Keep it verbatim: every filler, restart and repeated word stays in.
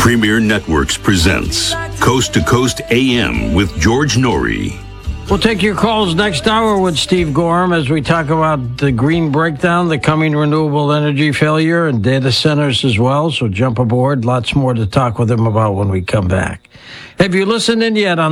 Premier Networks presents Coast to Coast A M with George Norrie. We'll take your calls next hour with Steve Gorham as we talk about the green breakdown, the coming renewable energy failure, and data centers as well. So jump aboard. Lots more to talk with him about when we come back. Have you listened in yet on